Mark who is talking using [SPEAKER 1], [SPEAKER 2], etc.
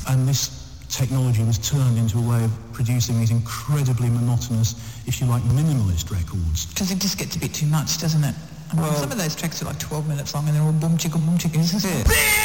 [SPEAKER 1] And this technology was turned into a way of producing these incredibly monotonous, if you like, minimalist records.
[SPEAKER 2] Because it just gets a bit too much, doesn't it? I mean, some of those tracks are like 12 minutes long and they're all boom chicka, isn't it?